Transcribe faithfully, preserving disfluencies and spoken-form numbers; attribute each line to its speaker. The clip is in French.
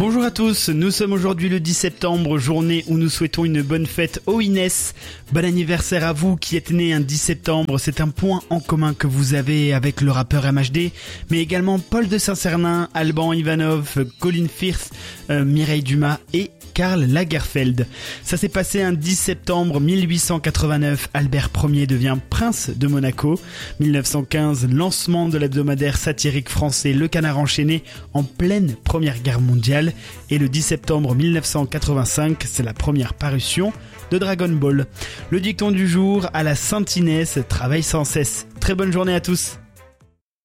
Speaker 1: Bonjour à tous, nous sommes aujourd'hui le dix septembre, journée où nous souhaitons une bonne fête au Inès. Bon anniversaire à vous qui êtes né un dix septembre, c'est un point en commun que vous avez avec le rappeur M H D, mais également Paul de Saint-Cernin, Alban Ivanov, Colin Firth, euh, Mireille Dumas et Karl Lagerfeld. Ça s'est passé un dix septembre mille huit cent quatre-vingt-neuf, Albert Ier devient prince de Monaco. mille neuf cent quinze, lancement de l'hebdomadaire satirique français Le Canard enchaîné en pleine Première Guerre mondiale. Et le dix septembre mille neuf cent quatre-vingt-cinq, c'est la première parution de Dragon Ball. Le dicton du jour, à la Sainte Inès, travaille sans cesse. Très bonne journée à tous.